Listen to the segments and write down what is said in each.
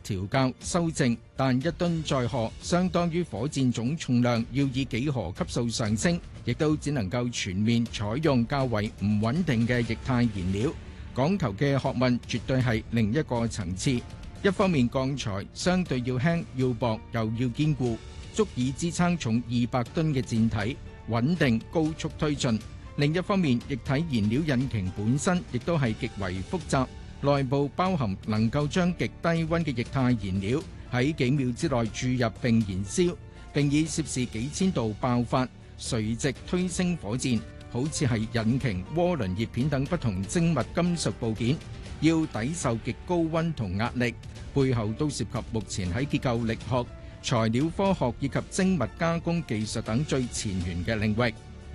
調校修正，但1噸載荷相當於火箭總重量，要以幾何級數上升，亦都只能夠全面採用較為唔穩定嘅液態燃料。講求嘅學問絕對係另一個層次。一方面鋼材相對要輕要薄又要堅固，足以支撐重200噸嘅戰體，穩定高速推進。另一方面，液體燃料引擎本身亦都係極為複雜，內部包含能夠將極低溫嘅液態燃料喺幾秒之內注入並燃燒，並以攝氏幾千度爆發，垂直推升火箭，好似係引擎、渦輪葉片等不同精密金屬部件，要抵受極高溫同壓力，背後都涉及目前喺結構力學、材料科學以及精密加工技術等最前沿嘅領域。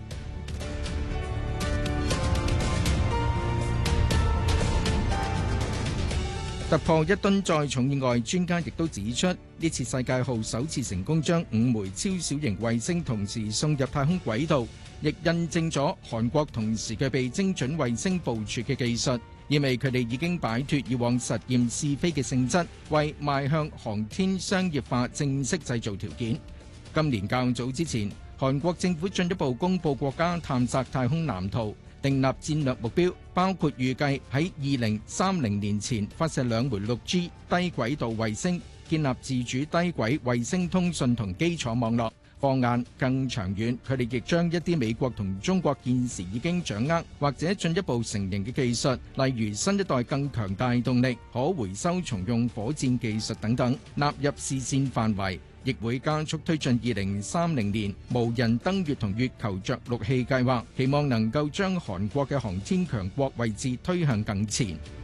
突破1噸載重以外，專家亦都指出，呢次世界號首次成功將5枚超小型衛星同時送入太空軌道，亦印證咗韓國同時具備精準衛星部署嘅技術，意味佢哋已經擺脫以往實驗試飛嘅性質，為邁向航天商業化正式製造條件。今年較早之前，韓國政府進一步公布國家探索太空藍圖，訂立戰略目標，包括預計喺2030年前發射2枚6G 低軌道衛星，建立自主低軌衛星通訊同基礎網絡。放眼更長遠，佢哋亦將一啲美國同中國現時已經掌握或者進一步成型嘅技術，例如新一代更強大動力、可回收重用火箭技術等等，納入視線範圍，亦會加速推進2030年無人登月同月球着陸器計劃，期望能夠將韓國嘅航天強國位置推向更前。